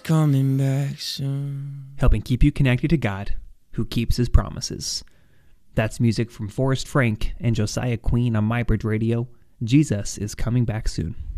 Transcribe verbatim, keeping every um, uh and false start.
coming back soon. Helping keep you connected to God, who keeps his promises. That's music from Forrest Frank and Josiah Queen on MyBridge Radio. Jesus is coming back soon.